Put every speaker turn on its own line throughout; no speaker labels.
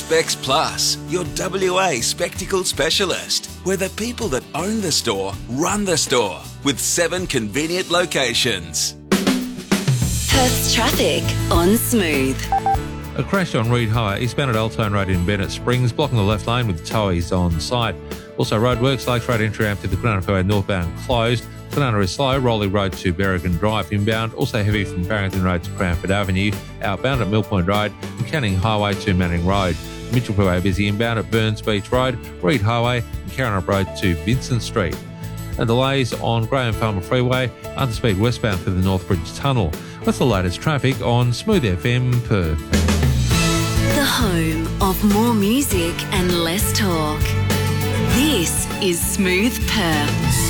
Specs Plus, your WA spectacle specialist. We're the people that own the store, run the store, with 7 convenient locations.
Perth's traffic on Smooth.
A crash on Reed High, eastbound at Eltone Road in Bennett Springs, blocking the left lane with towies on site. Also roadworks, Lakes Road entry ramp to the Kwinana Freeway northbound closed. Kwinana is slow, Rowley Road to Berrigan Drive inbound. Also heavy from Barrington Road to Cranford Avenue, outbound at Mill Point Road and Canning Highway to Manning Road. Mitchell Freeway busy inbound at Burns Beach Road, Reed Highway and Karrinyup Road to Vincent Street. And delays on Graham Farmer Freeway, underspeed westbound through the North Bridge Tunnel. What's the latest traffic on Smooth FM Perth?
The home of more music and less talk. This is Smooth Perth.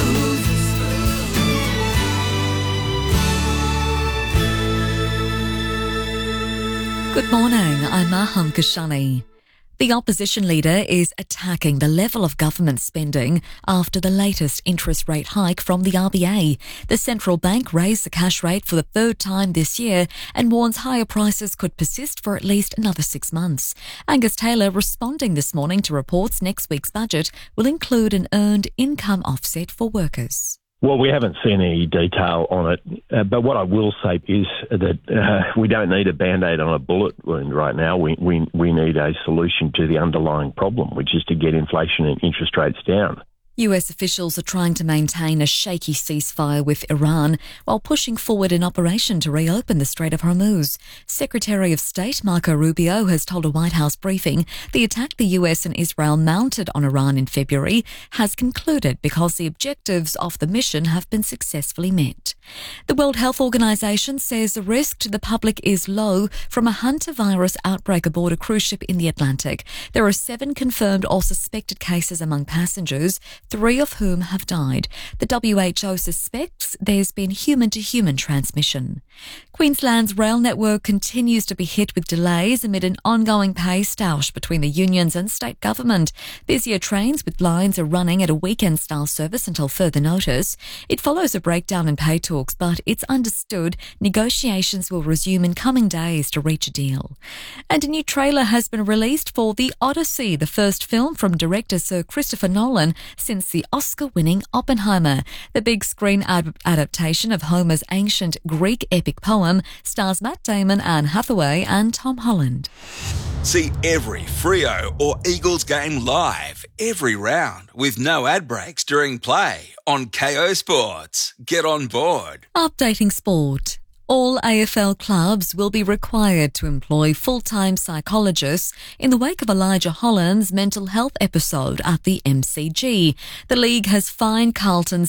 Good morning, I'm Maham Kashani. The opposition leader is attacking the level of government spending after the latest interest rate hike from the RBA. The central bank raised the cash rate for the 3rd time this year and warns higher prices could persist for at least another 6 months. Angus Taylor responding this morning to reports next week's budget will include an earned income offset for workers.
Well, we haven't seen any detail on it, but what I will say is that we don't need a Band-Aid on a bullet wound right now. We need a solution to the underlying problem, which is to get inflation and interest rates down.
US officials are trying to maintain a shaky ceasefire with Iran while pushing forward an operation to reopen the Strait of Hormuz. Secretary of State Marco Rubio has told a White House briefing the attack the US and Israel mounted on Iran in February has concluded because the objectives of the mission have been successfully met. The World Health Organization says the risk to the public is low from a hantavirus outbreak aboard a cruise ship in the Atlantic. There are 7 confirmed or suspected cases among passengers, 3 of whom have died. The WHO suspects there's been human-to-human transmission. Queensland's rail network continues to be hit with delays amid an ongoing pay stoush between the unions and state government. Busier trains with lines are running at a weekend-style service until further notice. It follows a breakdown in pay talks, but it's understood negotiations will resume in coming days to reach a deal. And a new trailer has been released for The Odyssey, the first film from director Sir Christopher Nolan since the Oscar-winning Oppenheimer. The big screen adaptation of Homer's ancient Greek epic poem stars Matt Damon, Anne Hathaway and Tom Holland.
See every Freo or Eagles game live, every round, with no ad breaks during play on KO Sports. Get on board.
Updating sport. All AFL clubs will be required to employ full-time psychologists in the wake of Elijah Holland's mental health episode at the MCG. The league has fined Carlton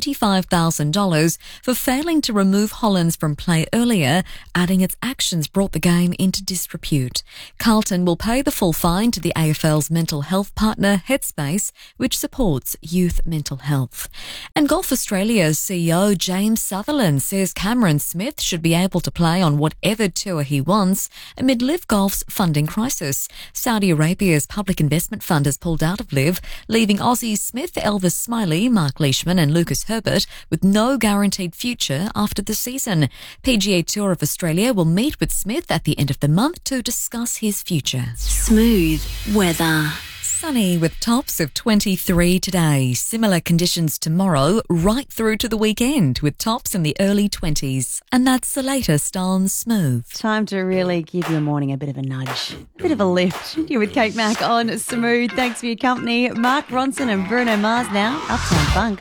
$75,000 for failing to remove Hollands from play earlier, adding its actions brought the game into disrepute. Carlton will pay the full fine to the AFL's mental health partner Headspace, which supports youth mental health. And Golf Australia's CEO James Sutherland says Cameron Smith should be able to play on whatever tour he wants amid LIV Golf's funding crisis. Saudi Arabia's public investment fund has pulled out of LIV, leaving Aussies Smith, Elvis Smiley, Mark Leishman and Lucas Herbert with no guaranteed future after the season. PGA Tour of Australia will meet with Smith at the end of the month to discuss his future.
Smooth weather.
Sunny with tops of 23 today. Similar conditions tomorrow right through to the weekend with tops in the early 20s. And that's the latest on Smooth.
Time to really give your morning a bit of a nudge, a bit of a lift. You're with Kate Mack on Smooth. Thanks for your company. Mark Ronson and Bruno Mars now. Uptown Funk.